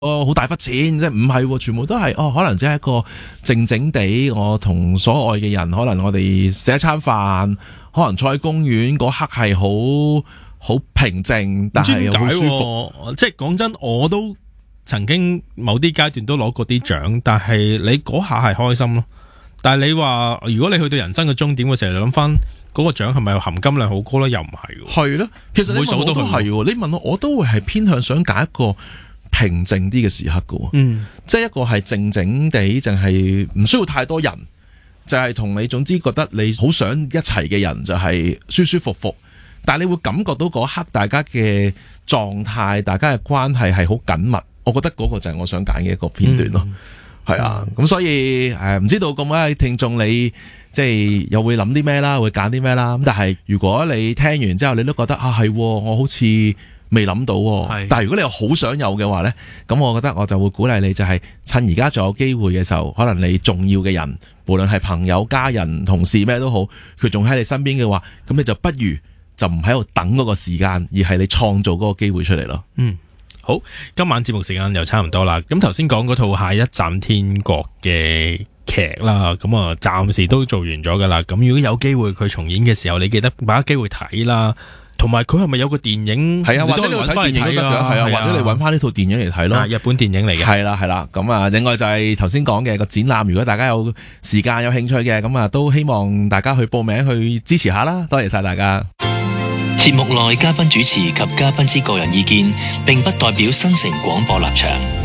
好大筆錢，即係唔係，全部都係可能只係一個靜靜地，我同所愛嘅人，可能我哋食一餐飯，可能坐喺公園嗰刻係好平靜，但係好舒服。 即係講真，我都曾經某啲階段都攞過啲獎，但係你嗰下係開心咯。但係你話如果你去到人生嘅終點嘅時候，你諗翻嗰個獎係咪含金量好高咧？又唔係。 係咯，其實你問我都係，你問我都會係偏向想揀一個平靜啲嘅時刻嘅，即係一個係靜靜地，淨係唔需要太多人，就係同你總之覺得你好想一齊嘅人，就係舒舒服服，但係你會感覺到嗰刻大家嘅狀態，大家嘅關係係好緊密，我覺得嗰個就係我想揀嘅一個片段咯。係啊，咁所以唔知道各位聽眾你即係又會諗啲咩啦，會揀啲咩啦？咁但係如果你聽完之後你都覺得係我好似未諗到，但係如果你又好想有嘅話呢，咁我覺得我就會鼓勵你，就係趁而家仲有機會嘅時候，可能你重要嘅人，無論係朋友、家人、同事咩都好，佢仲喺你身邊嘅話，咁你就不如就唔喺度等嗰個時間，而係你創造嗰個機會出嚟咯。 好，今晚節目時間又差唔多啦。咁頭先講嗰套《下一站天國》嘅劇啦，咁啊暫時都做完咗噶啦。咁如果有機會佢重演嘅時候，你記得把握機會睇啦。同埋佢係咪有個電影？ 係啊，或者你睇電影都得㗎，係啊，或者你揾翻呢套電影嚟睇咯。 日本電影嚟嘅。係啦。咁啊，另外就係頭先講嘅個展覽，如果大家有時間有興趣嘅，咁啊都希望大家去報名去支持下啦。多謝晒大家。 節目內嘉賓主持及嘉賓之個人意見，並不代表新城廣播立場。